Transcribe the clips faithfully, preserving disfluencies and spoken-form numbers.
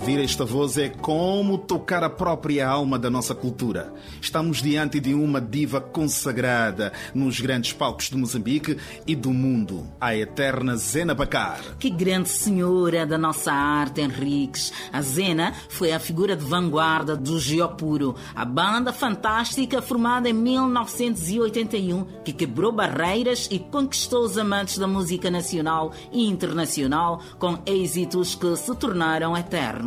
Ouvir esta voz é como tocar a própria alma da nossa cultura. Estamos diante de uma diva consagrada nos grandes palcos de Moçambique e do mundo, a eterna Zena Bacar. Que grande senhora da nossa arte, Henriques. A Zena foi a figura de vanguarda do Geopuro, a banda fantástica formada em mil novecentos e oitenta e um, que quebrou barreiras e conquistou os amantes da música nacional e internacional com êxitos que se tornaram eternos.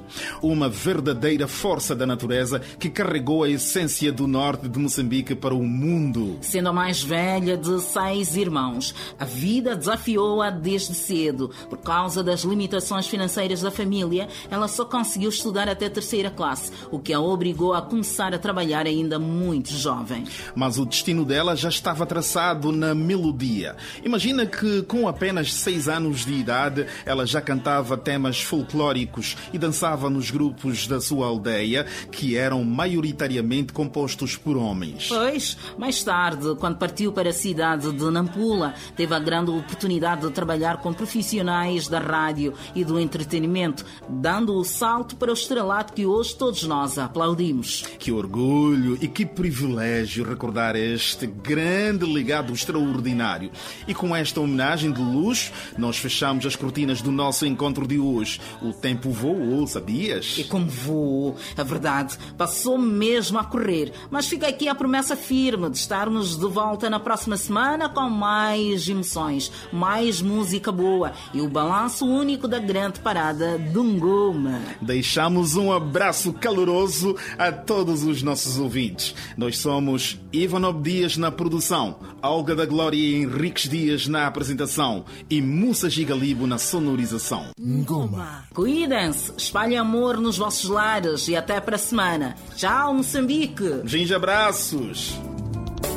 Uma verdadeira força da natureza que carregou a essência do norte de Moçambique para o mundo. Sendo a mais velha de seis irmãos, a vida desafiou-a desde cedo. Por causa das limitações financeiras da família, ela só conseguiu estudar até a terceira classe, o que a obrigou a começar a trabalhar ainda muito jovem. Mas o destino dela já estava traçado na melodia. Imagina que com apenas seis anos de idade, ela já cantava temas folclóricos e dançava nos grupos da sua aldeia, que eram maioritariamente compostos por homens. Pois, mais tarde, quando partiu para a cidade de Nampula, teve a grande oportunidade de trabalhar com profissionais da rádio e do entretenimento, dando o salto para o estrelato que hoje todos nós aplaudimos. Que orgulho e que privilégio recordar este grande legado extraordinário. E com esta homenagem de luxo, nós fechamos as cortinas do nosso encontro de hoje. O tempo voou, sabias? E como voou, a verdade, passou mesmo a correr. Mas fica aqui a promessa firme de estarmos de volta na próxima semana com mais emoções, mais música boa e o balanço único da grande parada de Ngoma. Deixamos um abraço caloroso a todos os nossos ouvintes. Nós somos Ivan Dias na produção, Olga da Glória e Henriques Dias na apresentação e Musa Gigalibo na sonorização. Ngoma. Cuidem-se, espalhem amor nos vossos lares e até para a semana. Tchau, Moçambique! Beijinhos, abraços!